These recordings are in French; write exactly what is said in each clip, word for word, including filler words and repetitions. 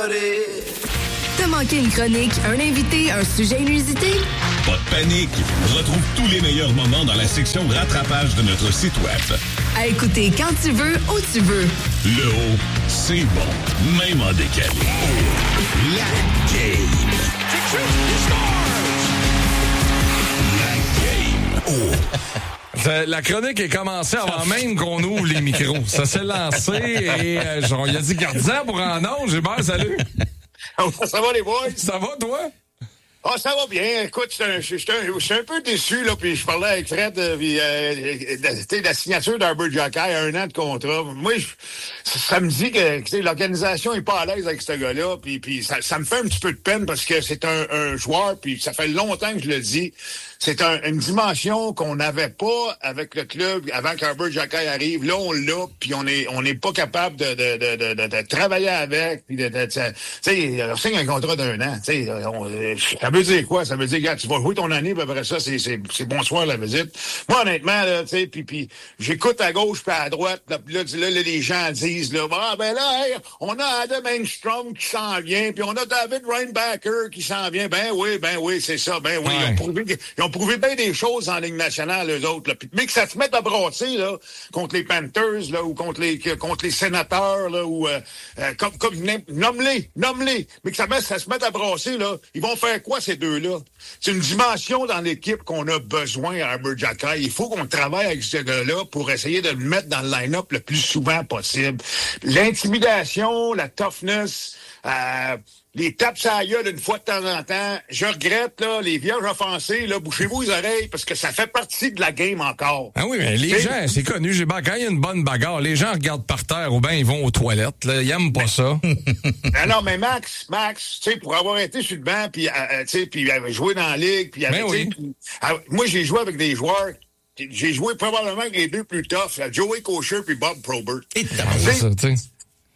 party. T'as manqué une chronique, un invité, un sujet inusité? Pas de panique. Retrouve tous les meilleurs moments dans la section rattrapage de notre site web. À écouter quand tu veux, où tu veux. Le haut, c'est bon, même en décalé. La game. La game. Oh. La chronique est commencée avant même qu'on ouvre les micros. Ça s'est lancé et euh, genre, il a dit garde-en pour en ondes. J'ai peur, salut. Ça va les boys? Ça va toi? Ah, ça va bien. Écoute, je suis un, un, un peu déçu, là, puis je parlais avec Fred, euh, puis euh, de, la signature d'Arbor Jockey, un an de contrat. Moi, je, ça me dit que l'organisation est pas à l'aise avec ce gars-là, puis, puis ça, ça me fait un petit peu de peine parce que c'est un, un joueur, puis ça fait longtemps que je le dis. C'est un, une dimension qu'on n'avait pas avec le club avant qu'Arbor Jockey arrive. Là, on l'a, puis on est on n'est pas capable de, de, de, de, de, de travailler avec. Puis de, de, tu sais, on signe un contrat d'un an. Tu sais, ça veut dire quoi? Ça veut dire, gars, tu vas jouer ton année, puis après ça, c'est, c'est, c'est bonsoir la visite. Moi, honnêtement, là, tu sais, puis, puis j'écoute à gauche puis à droite. Là, là, là, là, les gens disent, là, ah, ben là, hey, on a Adam Engstrom qui s'en vient, puis on a David Reinbacher qui s'en vient. Ben oui, ben oui, c'est ça. Ben oui, ouais. ils ont prouvé, ils ont prouvé bien des choses en Ligue nationale, eux autres. Là. Puis, mais que ça se mette à brasser là, contre les Panthers là, ou contre les contre les Sénateurs, là, ou euh, euh, comme, comme nomme-les, nomme-les. Mais que ça, met, ça se mette à brasser, là, ils vont faire quoi, ces deux-là? C'est une dimension dans l'équipe qu'on a besoin à Arbor Jockey. Il faut qu'on travaille avec ce gars-là pour essayer de le mettre dans le line-up le plus souvent possible. L'intimidation, la toughness, euh, les tapes sur la gueule une fois de temps en temps. Je regrette, là, les vierges offensées, là, bouchez-vous les oreilles, parce que ça fait partie de la game encore. Ah oui, mais les t'sais, gens, c'est connu, j'ai quand il y a une bonne bagarre, les gens regardent par terre ou bien ils vont aux toilettes, là, ils aiment pas ça. Ah non, mais Max, Max, tu sais, pour avoir été sur le banc, puis, euh, tu sais, puis euh, joué dans la ligue, puis, ben oui. pis, euh, moi, j'ai joué avec des joueurs, j'ai joué probablement avec les deux plus tough, Joey Kosher puis Bob Probert. Et c'est ça, tu sais.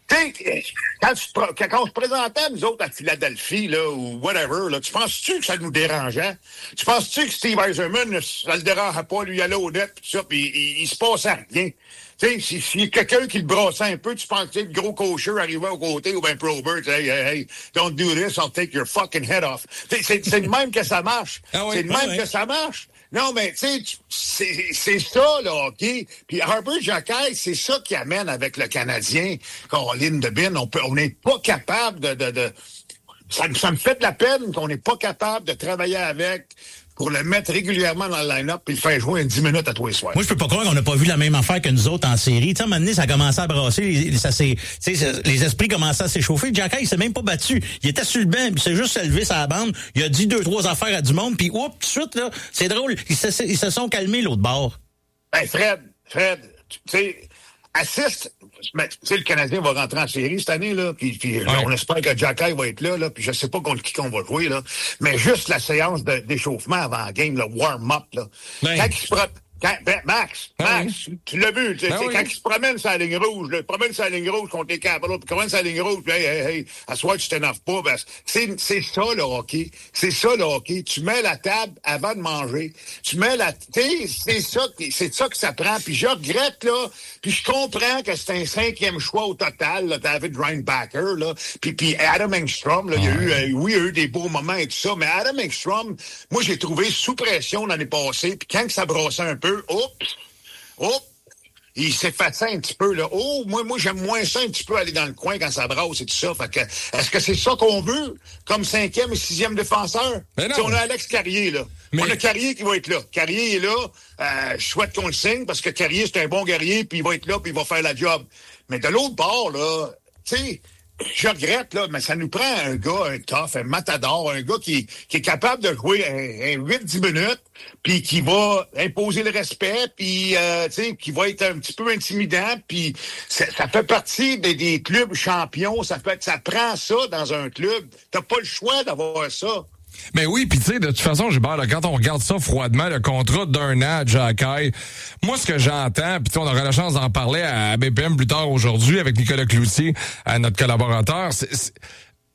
Quand, tu, quand on se présentait, nous autres, à Philadelphie, là, ou whatever, là, tu penses-tu que ça nous dérangeait? Tu penses-tu que Steve Eiserman, ça le dérangeait pas, lui, aller au net, pis tout ça, pis il, il se passait rien? Tu sais, s'il si y a quelqu'un qui le brassait un peu, tu penses que le gros cocheur arrivait au côté, ou ben Probert, hey, hey, hey, don't do this, I'll take your fucking head off. C'est, c'est, c'est de même que ça marche. Ah oui, c'est de même ah oui. que ça marche. Non, mais tu sais, c'est, c'est ça, là, OK? Puis Arbor Jockey, c'est ça qui amène avec le Canadien, Caroline Debin. On peut, on n'est pas capable de... de, de ça, ça me fait de la peine qu'on n'est pas capable de travailler avec pour le mettre régulièrement dans le line-up et le faire jouer une dix minutes à tous les soirs. Moi, je peux pas croire qu'on n'a pas vu la même affaire que nous autres en série. Tu sais, à un moment donné, ça a commencé à brasser, ça s'est, tu sais, les esprits commençaient à s'échauffer. Jockey, il s'est même pas battu. Il était sur le banc, puis il s'est juste levé sur la bande. Il a dit deux, trois affaires à du monde, puis oups, tout de suite, là, c'est drôle, ils se, ils se sont calmés, l'autre bord. Ben, Fred, Fred, tu sais, assiste, ben, tu sais, le Canadien va rentrer en série cette année, là, puis, puis ouais. on espère que Jockey va être là, là, puis je sais pas contre qui qu'on va jouer, là, mais juste la séance de, d'échauffement avant la game, le warm-up, là. Ouais. Quand il se pro... quand, ben, Max, Max, oui. tu l'as vu, tu sais, oui. quand il se promène sur la ligne rouge, là, il promène sur la ligne rouge contre les Capitals, puis promène sur la ligne rouge, puis hey, hey, hey, à soir, tu t'énerves pas, ben, c'est, c'est ça, le hockey. C'est ça, le hockey. Tu mets la table avant de manger. Tu mets la, tu sais, c'est ça, c'est ça que ça prend, puis je regrette, là, puis je comprends que c'est un cinquième choix au total, là, David Reinbacher, là, puis, puis Adam Engstrom, là, il y a eu, euh, oui, il y a eu des beaux moments et tout ça, mais Adam Engstrom, moi, j'ai trouvé sous pression l'année passée, puis quand ça brassait un peu, oups, oups, il s'effaçait un petit peu, là. Oh, moi, moi, j'aime moins ça un petit peu aller dans le coin quand ça brasse et tout ça. Fait que, est-ce que c'est ça qu'on veut comme cinquième et sixième défenseur? On a Alex Carrier, là. Mais... On a Carrier qui va être là. Carrier est là. Euh, je souhaite qu'on le signe parce que Carrier, c'est un bon guerrier, puis il va être là, puis il va faire la job. Mais de l'autre bord, là, tu sais, je regrette, là, mais ça nous prend un gars, un tough, un matador, un gars qui, qui est capable de jouer un, un huit dix minutes, puis qui va imposer le respect, puis euh, tu sais, qui va être un petit peu intimidant, puis ça, ça fait partie des, des clubs champions, ça fait, ça prend ça dans un club. T'as pas le choix d'avoir ça. Mais oui, puis tu sais, de toute façon, Gilbert, là, quand on regarde ça froidement, le contrat d'un an à Jockey, moi, ce que j'entends, puis on aura la chance d'en parler à B P M plus tard aujourd'hui avec Nicolas Cloutier, à notre collaborateur, c'est, c'est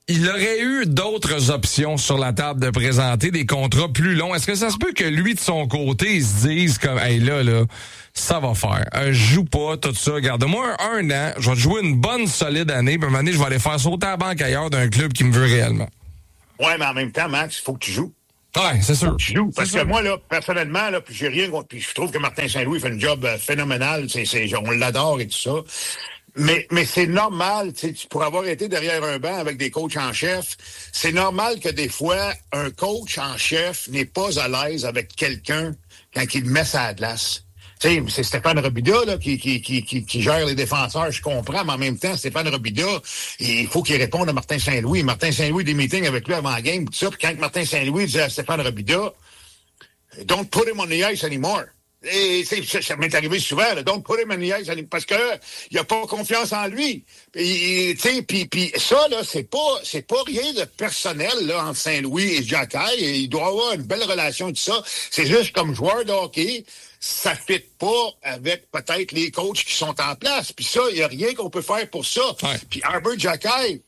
il aurait eu d'autres options sur la table de présenter, des contrats plus longs. Est-ce que ça se peut que lui, de son côté, il se dise comme, hey, là, là, ça va faire. Euh, je joue pas, tout ça. Garde-moi un, un an, je vais te jouer une bonne, solide année, puis à un moment donné, je vais aller faire sauter à la banque ailleurs d'un club qui me veut réellement. Ouais, mais en même temps, Max, il faut que tu joues. Ouais, c'est sûr. Tu joues. Parce c'est que sûr. moi, là, personnellement, là, puis j'ai rien contre. Puis je trouve que Martin Saint-Louis fait un job euh, phénoménal. C'est, c'est, on l'adore et tout ça. Mais, mais c'est normal, tu sais, pour avoir été derrière un banc avec des coachs en chef, c'est normal que des fois, un coach en chef n'est pas à l'aise avec quelqu'un quand il met sa glace. Tu sais, c'est Stéphane Robida là, qui, qui, qui, qui, qui gère les défenseurs, je comprends, mais en même temps, Stéphane Robida, il faut qu'il réponde à Martin Saint-Louis. Martin Saint-Louis, des meetings avec lui avant la game, tout ça, puis quand Martin Saint-Louis disait à Stéphane Robida, « Don't put him on the ice anymore ». Et c'est, ça, ça m'est arrivé souvent, là, donc put him on the ice, parce que il a pas confiance en lui. Puis, tu sais, puis, puis ça là, c'est pas, c'est pas rien de personnel là entre Saint-Louis et Xhekaj. Il doit avoir une belle relation et tout ça. C'est juste comme joueur de hockey, ça fit pas avec peut-être les coachs qui sont en place. Puis ça, il y a rien qu'on peut faire pour ça. Ouais. Puis Arber Xhekaj,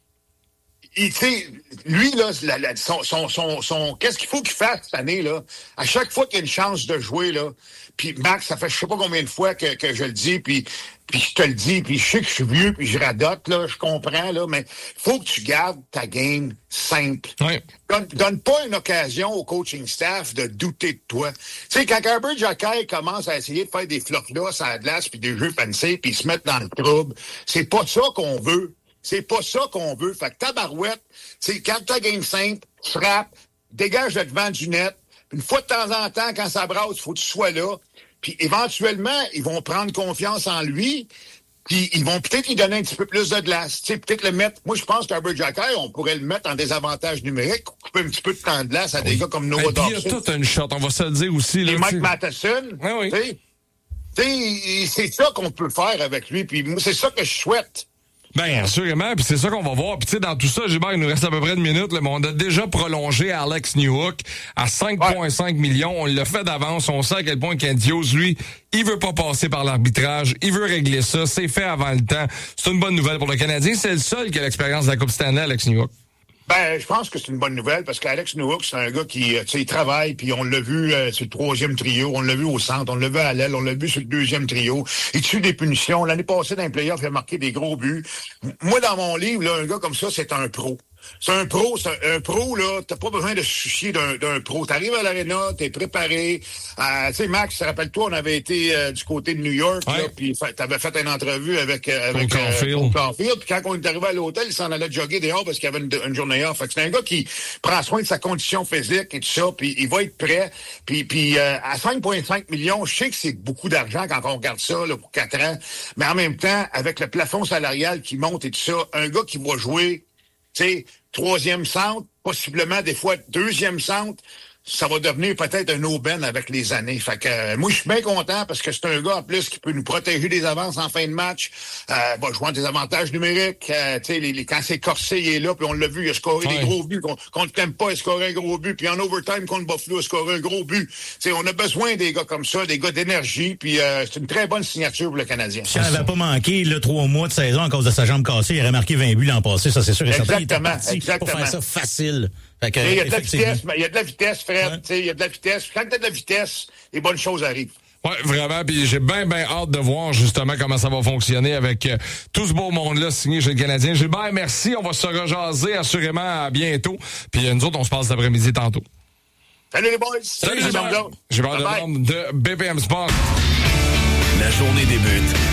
il, lui, là, la, la, son, son, son, son, qu'est-ce qu'il faut qu'il fasse cette année, là? À chaque fois qu'il y a une chance de jouer, là, puis Max, ça fait je sais pas combien de fois que, que je le dis, puis, puis je te le dis, puis je sais que je suis vieux, puis je radote, là, je comprends, là, mais faut que tu gardes ta game simple. Ouais. Donne, donne pas une occasion au coaching staff de douter de toi. Tu sais, quand Arber Xhekaj commence à essayer de faire des flocs-là, ça glace, puis des jeux fancy, puis se mettre dans le trouble, c'est pas ça qu'on veut. C'est pas ça qu'on veut. Fait que tabarouette, c'est quand ta game simple, frappe, dégage le devant du net. Une fois de temps en temps, quand ça brasse, il faut que tu sois là. Puis éventuellement, ils vont prendre confiance en lui. Puis ils vont peut-être lui donner un petit peu plus de glace. Tu sais, peut-être le mettre. Moi, je pense qu'Arber Xhekaj, on pourrait le mettre en désavantage numérique, couper un petit peu de temps de glace à des gars comme Noah Dobson. Il y a toute une shot, on va se le dire aussi. Là, et Mike t'sais. Matheson. Oui, oui. Tu sais, tu sais, c'est ça qu'on peut faire avec lui. Puis moi, c'est ça que je souhaite. Ben, assurément, puis c'est ça qu'on va voir. Puis tu sais, dans tout ça, Gilbert, il nous reste à peu près une minute, là, mais on a déjà prolongé Alex Newhook à cinq virgule cinq ouais. millions. On l'a fait d'avance. On sait à quel point Kent Hughes, lui, il veut pas passer par l'arbitrage. Il veut régler ça. C'est fait avant le temps. C'est une bonne nouvelle pour le Canadien. C'est le seul qui a l'expérience de la Coupe Stanley, Alex Newhook. Ben, je pense que c'est une bonne nouvelle parce qu'Alex Newhook, c'est un gars qui, tu sais, il travaille, puis on l'a vu euh, sur le troisième trio, on l'a vu au centre, on l'a vu à l'aile, on l'a vu sur le deuxième trio. Il tue des punitions. L'année passée, dans les playoffs, il a marqué des gros buts. Moi, dans mon livre, là, un gars comme ça, c'est un pro. C'est un pro, c'est un, un pro, là, t'as pas besoin de se soucier d'un, d'un pro. T'arrives à l'aréna, t'es préparé. Euh, tu sais, Max, rappelle-toi, on avait été euh, du côté de New York, ouais. là, puis t'avais fait une entrevue avec, euh, avec Paul Caulfield. Caulfield, puis quand on est arrivé à l'hôtel, il s'en allait jogger dehors parce qu'il y avait une, une journée off. Fait que c'est un gars qui prend soin de sa condition physique et tout ça, puis il va être prêt. Puis, puis euh, à cinq virgule cinq millions, je sais que c'est beaucoup d'argent quand on regarde ça là, pour quatre ans, mais en même temps, avec le plafond salarial qui monte et tout ça, un gars qui va jouer, tu sais, troisième centre, possiblement des fois deuxième centre, ça va devenir peut-être un aubaine avec les années. Fait que euh, moi, je suis bien content parce que c'est un gars en plus qui peut nous protéger des avances en fin de match. Euh, va jouer en désavantage numérique. Euh, tu sais, les, les, quand c'est corsé, il est là, puis on l'a vu, il a scoré ouais. des gros buts. Qu'on, contre Tampa, il a scoré un gros but. Puis en overtime, contre Buffalo, il a scoré un gros but. Tu sais, on a besoin des gars comme ça, des gars d'énergie. Puis euh, c'est une très bonne signature pour le Canadien. Si on n'avait pas manqué le trois mois de saison à cause de sa jambe cassée, il aurait marqué vingt buts l'an passé, ça c'est sûr et certain. Exactement, exactement. Pour faire ça facile. Fait que, il y a de la vitesse, il y a de la vitesse, Fred. Ouais. Il y a de la vitesse. Quand tu as de la vitesse, les bonnes choses arrivent. Oui, vraiment. Puis j'ai bien, bien hâte de voir justement comment ça va fonctionner avec euh, tout ce beau monde-là signé chez le Canadien. Gilbert, merci. On va se rejaser assurément à bientôt. Puis nous autres, on se passe cet après-midi tantôt. Salut les boys. Salut, Salut Gilbert. Gilbert de B P M Sport. La journée débute